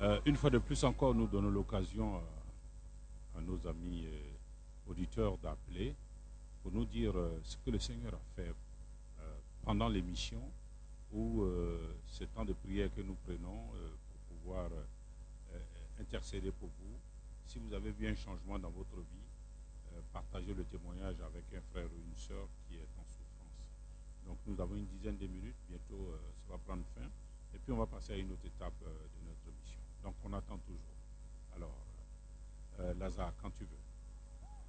Une fois de plus encore, nous donnons l'occasion à nos amis auditeurs d'appeler pour nous dire ce que le Seigneur a fait pendant l'émission ou ce temps de prière que nous prenons pour pouvoir intercéder pour vous. Si vous avez vu un changement dans votre vie, partagez le témoignage avec un frère ou une sœur qui est en souffrance. Donc nous avons une dizaine de minutes, bientôt ça va prendre fin, et puis on va passer à une autre étape de notre mission. Donc on attend toujours. Alors, Lazare, quand tu veux.